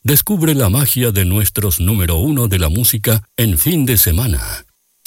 Descubre la magia de nuestros número 1 de la música en fin de semana.